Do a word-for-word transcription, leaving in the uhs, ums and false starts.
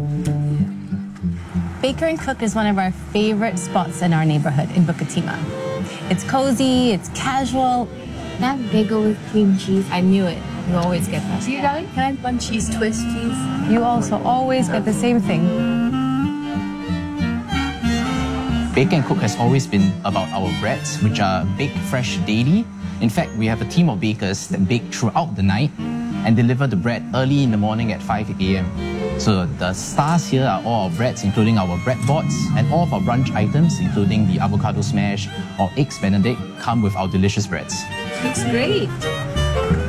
Baker and Cook is one of our favorite spots in our neighborhood in Bukit Timah. It's cozy, it's casual. That bagel with cream cheese, I knew it. You always get that. You darling, can I have one cheese twist, please? You also always get the same thing. Baker and Cook has always been about our breads, which are baked fresh daily. In fact, we have a team of bakers that bake throughout the night and deliver the bread early in the morning at five A M So the stars here are all our breads, including our bread boards, and all of our brunch items, including the avocado smash or eggs benedict, come with our delicious breads. Looks great.